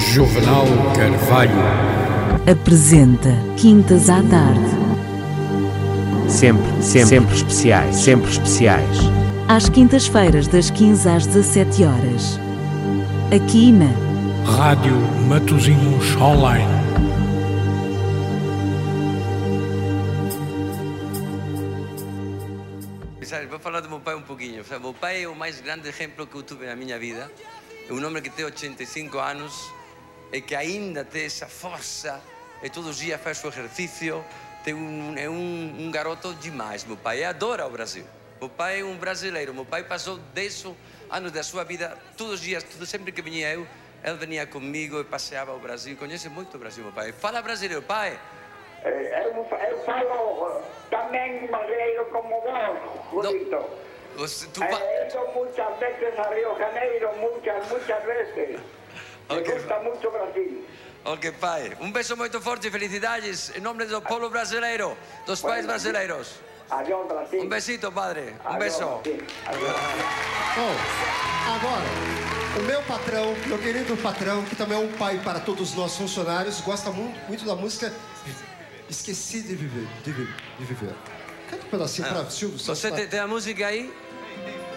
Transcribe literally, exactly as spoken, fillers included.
Juvenal Carvalho apresenta Quintas à Tarde. Sempre, sempre, sempre especiais, sempre especiais. Às quintas-feiras, das quinze às dezassete horas. Aqui na Rádio Matosinhos Online. Vou falar do meu pai um pouquinho. O meu pai é o mais grande exemplo que eu tive na minha vida. É um homem que tem oitenta e cinco anos e que ainda tem essa força e todos os dias faz o exercício. Tem um, é um, um garoto demais. Meu pai adora o Brasil. Meu pai é um brasileiro. Meu pai passou dez anos da sua vida, todos os dias, tudo, sempre que vinha eu, ele vinha comigo e passeava o Brasil. Conhece muito o Brasil, meu pai. Fala brasileiro, pai. Eu, eu falo também brasileiro como vos, Julito. Você, tu pa... He ido muchas veces a Río Janeiro, muchas, muchas veces. Me Okay, gusta mucho Brasil. Ok, pai. Um beijo muito forte e felicidades em nome do povo brasileiro, dos pais brasileiros. Adiós, Brasil. Um besito, padre. Um Adiós, beijo. Brasil. Adiós. Bom, agora, o meu patrão, meu querido patrão, que também é um pai para todos nós funcionários, gosta muito, muito da música Esqueci de Viver. De, vi- de viver. Canta um pedacinho Ah, para Silvio Santos. Você tem, tem a música aí?